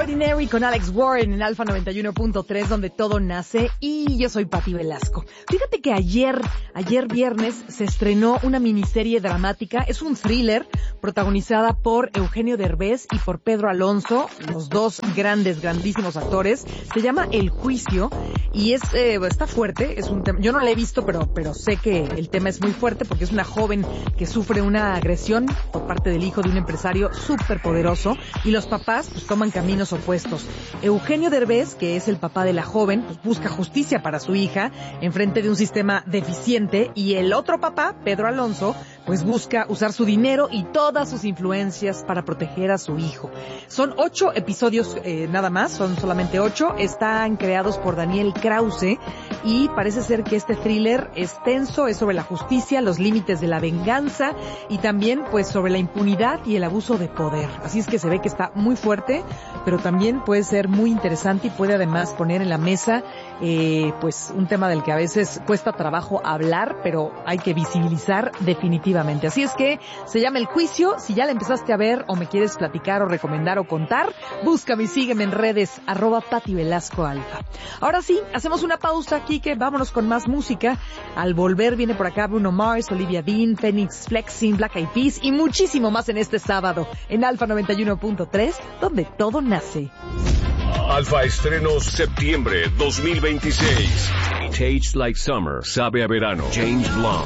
Extraordinary con Alex Warren en Alfa 91.3, donde todo nace, y yo soy Pati Velasco. Fíjate que ayer viernes se estrenó una miniserie dramática, es un thriller protagonizada por Eugenio Derbez y por Pedro Alonso, los dos grandísimos actores. Se llama El Juicio y está fuerte, es un tema, yo no la he visto, pero sé que el tema es muy fuerte porque es una joven que sufre una agresión por parte del hijo de un empresario súper poderoso y los papás pues toman caminos opuestos. Eugenio Derbez, que es el papá de la joven, pues busca justicia para su hija en frente de un sistema deficiente, y el otro papá, Pedro Alonso, pues busca usar su dinero y todas sus influencias para proteger a su hijo. Son 8 episodios nada más, son solamente 8, están creados por Daniel Krause y parece ser que este thriller es tenso, es sobre la justicia, los límites de la venganza y también pues sobre la impunidad y el abuso de poder. Así es que se ve que está muy fuerte, pero también puede ser muy interesante y puede además poner en la mesa pues un tema del que a veces cuesta trabajo hablar, pero hay que visibilizar definitivamente. Así es que se llama El Juicio. Si ya la empezaste a ver o me quieres platicar o recomendar o contar, búscame y sígueme en redes @PatiVelascoAlfa. Ahora sí, hacemos una pausa, Kike, vámonos con más música. Al volver viene por acá Bruno Mars, Olivia Dean, Phoenix Flexing, Black Eyed Peas y muchísimo más en este sábado en Alfa 91.3, donde todo nace. Alfa Estrenos Septiembre 2026. Tastes Like Summer, sabe a verano. James Blunt.